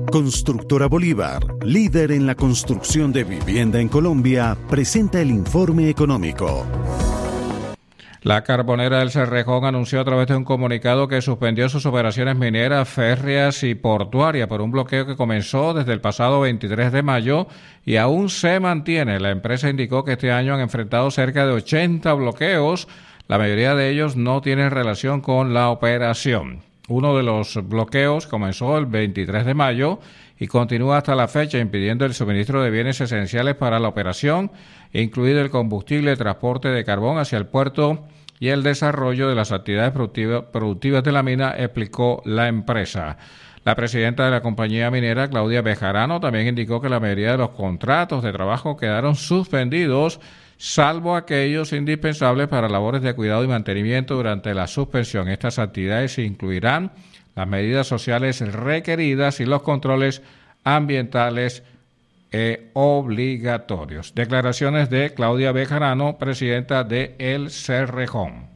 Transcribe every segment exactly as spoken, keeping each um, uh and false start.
Constructora Bolívar, líder en la construcción de vivienda en Colombia, presenta el informe económico. La Carbonera del Cerrejón anunció a través de un comunicado que suspendió sus operaciones mineras, férreas y portuarias por un bloqueo que comenzó desde el pasado veintitrés de mayo y aún se mantiene. La empresa indicó que este año han enfrentado cerca de ochenta bloqueos. La mayoría de ellos no tienen relación con la operación. Uno de los bloqueos comenzó el veintitrés de mayo y continúa hasta la fecha, impidiendo el suministro de bienes esenciales para la operación, incluido el combustible, transporte de carbón hacia el puerto y el desarrollo de las actividades productiva, productivas de la mina, explicó la empresa. La presidenta de la compañía minera, Claudia Bejarano, también indicó que la mayoría de los contratos de trabajo quedaron suspendidos, salvo aquellos indispensables para labores de cuidado y mantenimiento durante la suspensión. Estas actividades incluirán las medidas sociales requeridas y los controles ambientales eh, obligatorios. Declaraciones de Claudia Bejarano, presidenta de El Cerrejón.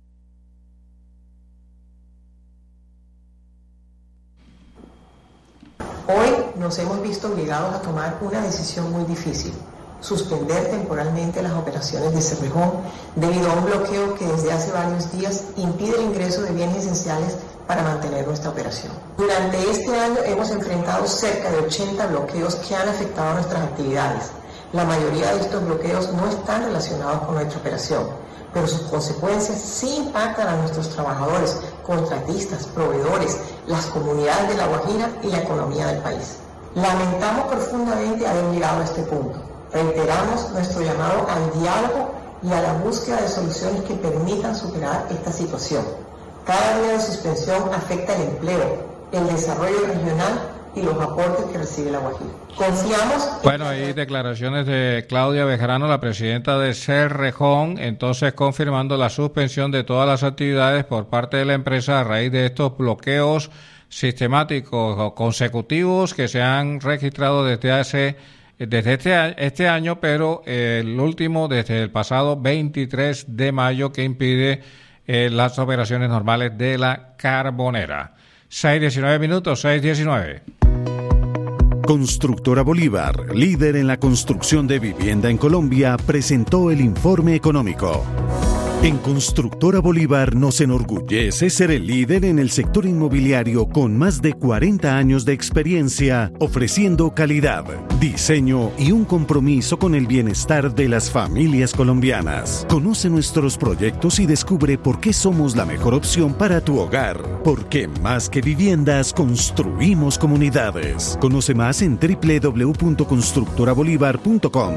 Hoy nos hemos visto obligados a tomar una decisión muy difícil: suspender temporalmente las operaciones de Cerrejón debido a un bloqueo que desde hace varios días impide el ingreso de bienes esenciales para mantener nuestra operación. Durante este año hemos enfrentado cerca de ochenta bloqueos que han afectado nuestras actividades. La mayoría de estos bloqueos no están relacionados con nuestra operación, pero sus consecuencias sí impactan a nuestros trabajadores, contratistas, proveedores, las comunidades de La Guajira y la economía del país. Lamentamos profundamente haber llegado a este punto. Reiteramos nuestro llamado al diálogo y a la búsqueda de soluciones que permitan superar esta situación. Cada día de suspensión afecta el empleo, el desarrollo regional y los aportes que recibe La Guajira. Confiamos... Bueno, hay declaraciones de Claudia Bejarano, la presidenta de Cerrejón, entonces confirmando la suspensión de todas las actividades por parte de la empresa a raíz de estos bloqueos sistemáticos o consecutivos que se han registrado desde hace... desde este, este año, pero eh, el último desde el pasado veintitrés de mayo, que impide eh, las operaciones normales de la Carbonera. seis diecinueve minutos, seis diecinueve. Constructora Bolívar, líder en la construcción de vivienda en Colombia, presentó el informe económico. En Constructora Bolívar nos enorgullece ser el líder en el sector inmobiliario con más de cuarenta años de experiencia, ofreciendo calidad, diseño y un compromiso con el bienestar de las familias colombianas. Conoce nuestros proyectos y descubre por qué somos la mejor opción para tu hogar. Porque más que viviendas, construimos comunidades. Conoce más en doble u doble u doble u punto constructora bolívar punto com.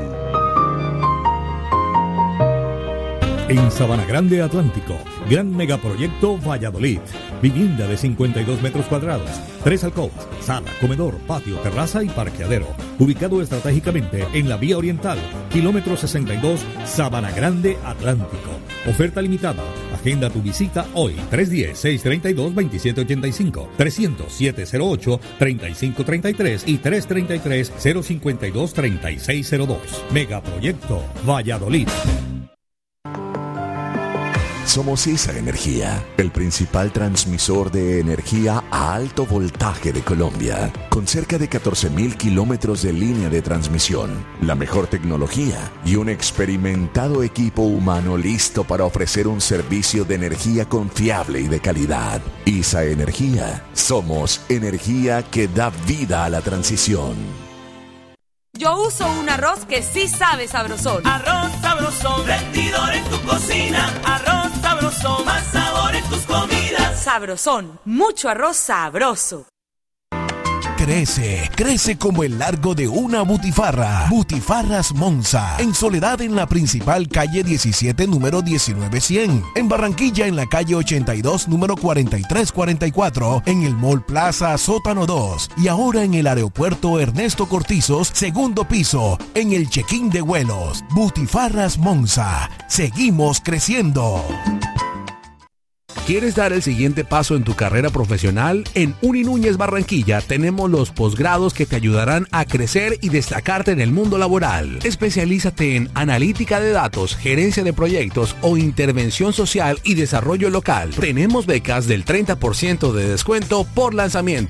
En Sabana Grande Atlántico, gran megaproyecto Valladolid. Vivienda de cincuenta y dos metros cuadrados, tres alcobas, sala, comedor, patio, terraza y parqueadero. Ubicado estratégicamente en la vía oriental, kilómetro sesenta y dos, Sabana Grande Atlántico. Oferta limitada. Agenda tu visita hoy. tres uno cero, seis tres dos, dos siete ocho cinco, trescientos, siete cero ocho, treinta y cinco treinta y tres y tres treinta y tres, cero cincuenta y dos, treinta y seis cero dos. Megaproyecto Valladolid. Somos esa energía, el principal transmisor de energía a alto voltaje de Colombia, con cerca de catorce mil kilómetros de línea de transmisión, la mejor tecnología y un experimentado equipo humano listo para ofrecer un servicio de energía confiable y de calidad. ISA Energía, somos energía que da vida a la transición. Yo uso un arroz que sí sabe sabrosón. Arroz sabrosón, rendidor en tu cocina. Arroz sabrosón, más sabor en tus comidas. Sabrosón, mucho arroz sabroso. Crece, crece como el largo de una butifarra. Butifarras Monza. En Soledad, en la principal calle diecisiete, número diecinueve cien. En Barranquilla, en la calle ochenta y dos, número cuarenta y tres cuarenta y cuatro. En el Mall Plaza, sótano dos. Y ahora en el aeropuerto Ernesto Cortizos, segundo piso. En el check-in de vuelos. Butifarras Monza. Seguimos creciendo. ¿Quieres dar el siguiente paso en tu carrera profesional? En Uni Núñez Barranquilla tenemos los posgrados que te ayudarán a crecer y destacarte en el mundo laboral. Especialízate en analítica de datos, gerencia de proyectos o intervención social y desarrollo local. Tenemos becas del treinta por ciento de descuento por lanzamiento.